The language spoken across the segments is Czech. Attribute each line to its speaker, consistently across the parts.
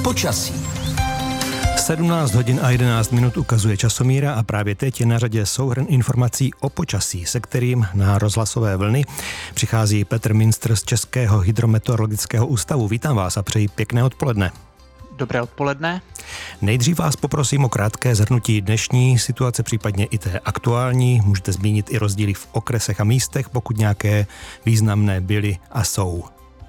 Speaker 1: Počasí.
Speaker 2: 17 hodin a 11 minut ukazuje časomíra a právě teď je na řadě souhrn informací o počasí, se kterým na rozhlasové vlny přichází Petr Minstr z Českého hydrometeorologického ústavu. Vítám vás a přeji pěkné odpoledne.
Speaker 3: Dobré odpoledne.
Speaker 2: Nejdřív vás poprosím o krátké shrnutí dnešní situace, případně i té aktuální. Můžete zmínit i rozdíly v okresech a místech, pokud nějaké významné byly a jsou.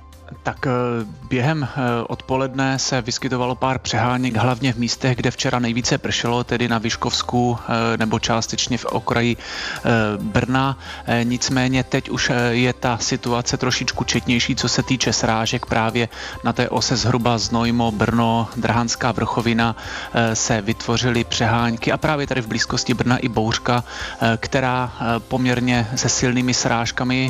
Speaker 3: Tak během odpoledne se vyskytovalo pár přeháněk, hlavně v místech, kde včera nejvíce pršelo, tedy na Vyškovsku nebo částečně v okraji Brna. Nicméně teď už je ta situace trošičku četnější, co se týče srážek. Právě na té ose zhruba Znojmo, Brno, Drahanská vrchovina se vytvořily přehánky a právě tady v blízkosti Brna i bouřka, která poměrně se silnými srážkami,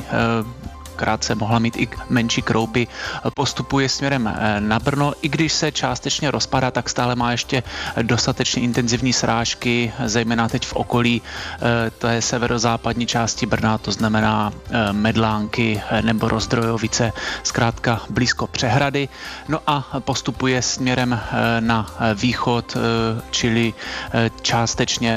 Speaker 3: krátce mohla mít i menší kroupy, postupuje směrem na Brno. I když se částečně rozpadá, tak stále má ještě dostatečně intenzivní srážky, zejména teď v okolí té severozápadní části Brna, to znamená Medlánky nebo Rozdrojovice, zkrátka blízko přehrady. No a postupuje směrem na východ, čili částečně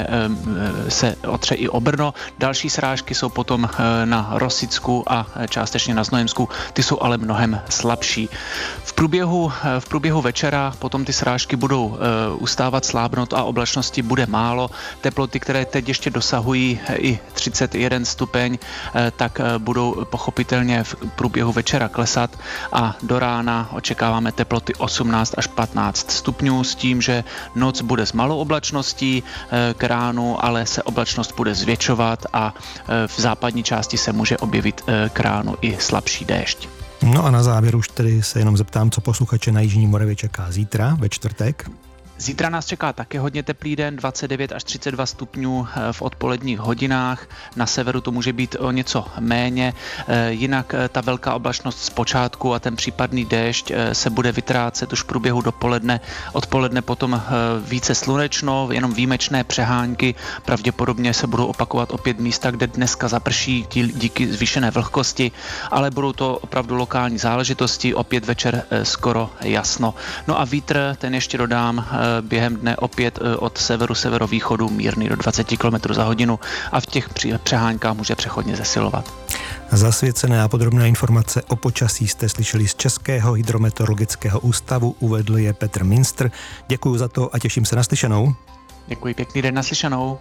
Speaker 3: se otře i o Brno. Další srážky jsou potom na Rosicku a částečně na Znojemsku, ty jsou ale mnohem slabší. V průběhu večera potom ty srážky budou ustávat, slábnout a oblačnosti bude málo. Teploty, které teď ještě dosahují i 31 stupeň, tak budou pochopitelně v průběhu večera klesat a do rána očekáváme teploty 18 až 15 stupňů s tím, že noc bude s malou oblačností k ránu, ale se oblačnost bude zvětšovat a v západní části se může objevit k ránu i slabší déšť.
Speaker 2: No a na závěr už tedy se jenom zeptám, co posluchače na Jižní Moravě čeká zítra ve čtvrtek.
Speaker 3: Zítra nás čeká také hodně teplý den, 29 až 32 stupňů v odpoledních hodinách. Na severu to může být o něco méně. Jinak ta velká oblačnost zpočátku a ten případný déšť se bude vytrácet už v průběhu dopoledne. Odpoledne potom více slunečno, jenom výjimečné přehánky. Pravděpodobně se budou opakovat opět místa, kde dneska zaprší díky zvýšené vlhkosti, ale budou to opravdu lokální záležitosti. Opět večer skoro jasno. No a vítr, ten ještě dodám, během dne opět od severu, severovýchodu mírný do 20 km za hodinu a v těch přeháňkách může přechodně zesilovat.
Speaker 2: Zasvěcené a podrobné informace o počasí jste slyšeli z Českého hydrometeorologického ústavu, uvedl je Petr Minstr. Děkuji za to a těším se na slyšenou.
Speaker 3: Děkuji, pěkný den, naslyšenou.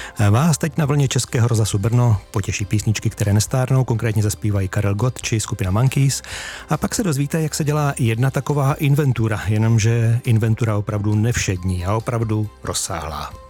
Speaker 2: Vás teď na vlně Českého rozhlasu Brno potěší písničky, které nestárnou, konkrétně zaspívají Karel Gott či skupina Monkeys. A pak se dozvíte, jak se dělá jedna taková inventura, jenomže inventura opravdu nevšední a opravdu rozsáhlá.